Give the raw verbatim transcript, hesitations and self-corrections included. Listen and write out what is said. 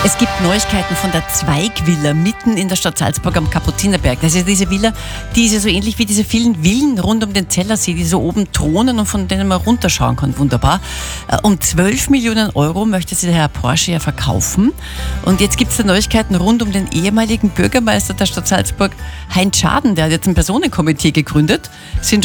Es gibt Neuigkeiten von der Zweigvilla mitten in der Stadt Salzburg am Kapuzinerberg. Das ist diese Villa, die ist ja so ähnlich wie diese vielen Villen rund um den Zellersee, die so oben thronen und von denen man runterschauen kann. Wunderbar. Um zwölf Millionen Euro möchte sie der Herr Porsche ja verkaufen. Und jetzt gibt es da Neuigkeiten rund um den ehemaligen Bürgermeister der Stadt Salzburg, Heinz Schaden. Der hat jetzt ein Personenkomitee gegründet. Sind